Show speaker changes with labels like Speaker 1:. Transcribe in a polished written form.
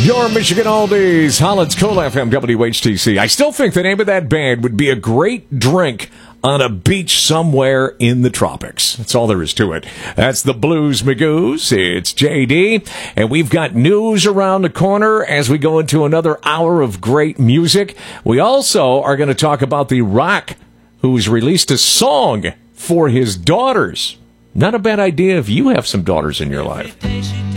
Speaker 1: Your Michigan Oldies, Holland's Cool FM, WHTC. I still think the name of that band would be a great drink on a beach somewhere in the tropics. That's all there is to it. That's the Blues Magoos. It's JD, and we've got news around the corner as we go into another hour of great music. We also are going to talk about The Rock, who's released a song for his daughters. Not a bad idea if you have some daughters in your life.